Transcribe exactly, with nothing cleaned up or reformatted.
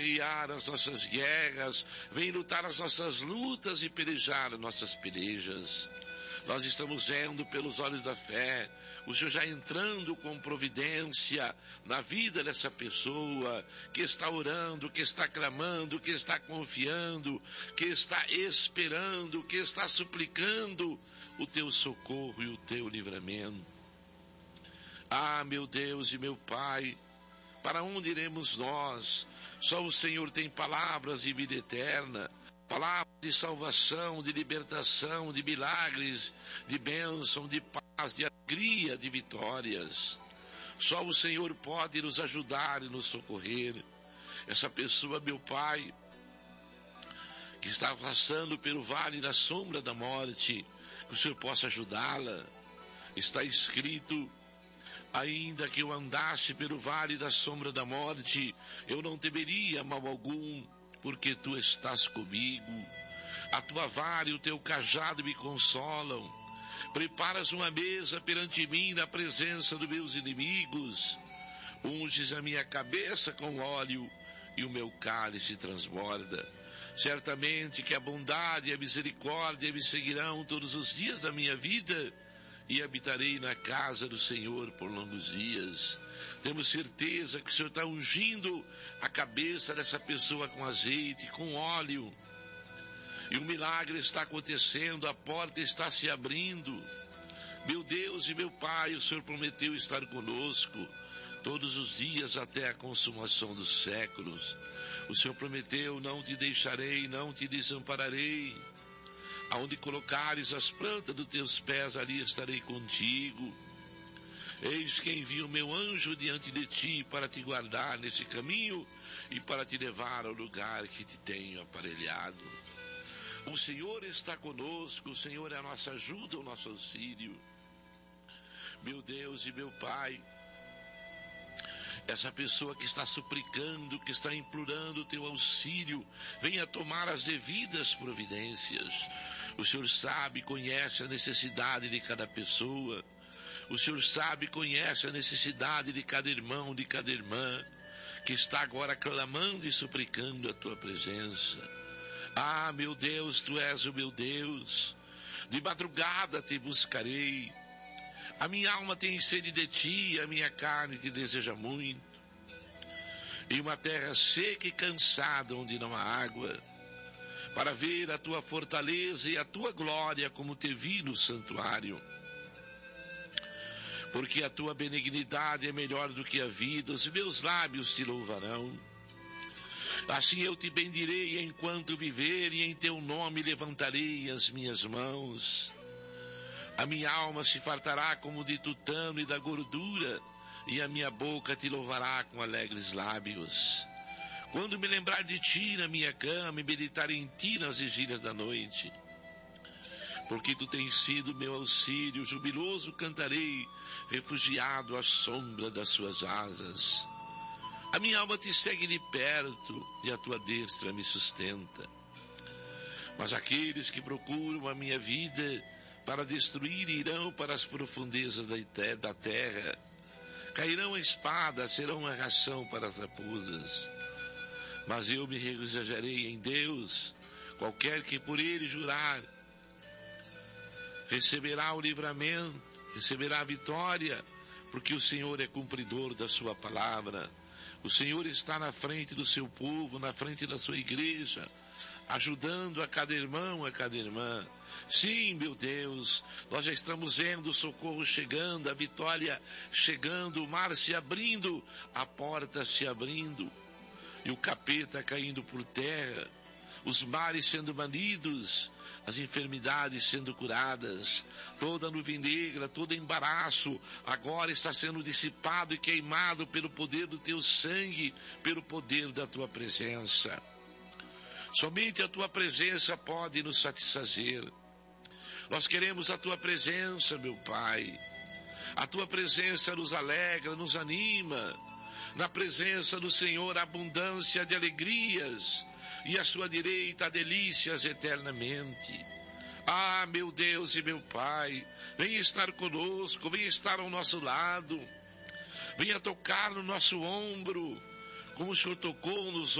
guerrear as nossas guerras, vem lutar as nossas lutas e pelejar as nossas pelejas. Nós estamos vendo pelos olhos da fé, o Senhor já entrando com providência na vida dessa pessoa que está orando, que está clamando, que está confiando, que está esperando, que está suplicando o teu socorro e o teu livramento. Ah, meu Deus e meu Pai, para onde iremos nós? Só o Senhor tem palavras de vida eterna, palavras de salvação, de libertação, de milagres, de bênção, de paz, de alegria, de vitórias. Só o Senhor pode nos ajudar e nos socorrer. Essa pessoa, meu Pai, que está passando pelo vale da sombra da morte, que o Senhor possa ajudá-la. Está escrito: ainda que eu andasse pelo vale da sombra da morte, eu não temeria mal algum, porque tu estás comigo. A tua vara e o teu cajado me consolam. Preparas uma mesa perante mim na presença dos meus inimigos. Unges a minha cabeça com óleo e o meu cálice transborda. Certamente que a bondade e a misericórdia me seguirão todos os dias da minha vida, e habitarei na casa do Senhor por longos dias. Temos certeza que o Senhor está ungindo a cabeça dessa pessoa com azeite, com óleo. E o milagre está acontecendo, a porta está se abrindo. Meu Deus e meu Pai, o Senhor prometeu estar conosco todos os dias até a consumação dos séculos. O Senhor prometeu: não te deixarei, não te desampararei. Aonde colocares as plantas dos teus pés, ali estarei contigo. Eis que envio o meu anjo diante de ti para te guardar nesse caminho e para te levar ao lugar que te tenho aparelhado. O Senhor está conosco, o Senhor é a nossa ajuda, o nosso auxílio. Meu Deus e meu Pai, essa pessoa que está suplicando, que está implorando o teu auxílio, venha tomar as devidas providências. O Senhor sabe, conhece a necessidade de cada pessoa. O Senhor sabe, conhece a necessidade de cada irmão, de cada irmã, que está agora clamando e suplicando a tua presença. Ah, meu Deus, tu és o meu Deus. De madrugada te buscarei. A minha alma tem sede de ti, a minha carne te deseja muito. Em uma terra seca e cansada, onde não há água, para ver a tua fortaleza e a tua glória, como te vi no santuário. Porque a tua benignidade é melhor do que a vida, os meus lábios te louvarão. Assim eu te bendirei enquanto viver, e em teu nome levantarei as minhas mãos. A minha alma se fartará como de tutano e da gordura, e a minha boca te louvará com alegres lábios. Quando me lembrar de ti na minha cama e meditar em ti nas vigílias da noite. Porque tu tens sido meu auxílio, jubiloso cantarei, refugiado à sombra das suas asas. A minha alma te segue de perto, e a tua destra me sustenta. Mas aqueles que procuram a minha vida para destruir irão para as profundezas da terra. Cairão a espada, serão uma ração para as raposas. Mas eu me regozijarei em Deus. Qualquer que por ele jurar, receberá o livramento, receberá a vitória, porque o Senhor é cumpridor da sua palavra. O Senhor está na frente do seu povo, na frente da sua igreja, ajudando a cada irmão, a cada irmã. Sim, meu Deus, nós já estamos vendo o socorro chegando, a vitória chegando, o mar se abrindo, a porta se abrindo, e o capeta caindo por terra, os mares sendo banidos, as enfermidades sendo curadas, toda a nuvem negra, todo embaraço, agora está sendo dissipado e queimado pelo poder do teu sangue, pelo poder da tua presença. Somente a tua presença pode nos satisfazer. Nós queremos a tua presença, meu Pai. A tua presença nos alegra, nos anima. Na presença do Senhor, a abundância de alegrias, e à sua direita, delícias eternamente. Ah, meu Deus e meu Pai, venha estar conosco, venha estar ao nosso lado, venha tocar no nosso ombro, como o Senhor tocou nos